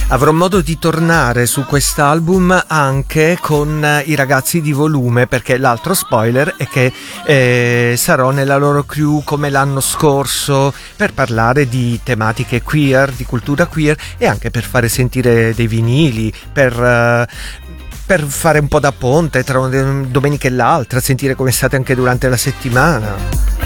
Avrò modo di tornare su quest'album anche con i ragazzi di Volume, perché l'altro spoiler è che sarò nella loro crew come l'anno scorso per parlare di tematiche queer, di cultura queer e anche per fare sentire dei vinili, per fare un po' da ponte tra una domenica e l'altra, sentire come state anche durante la settimana.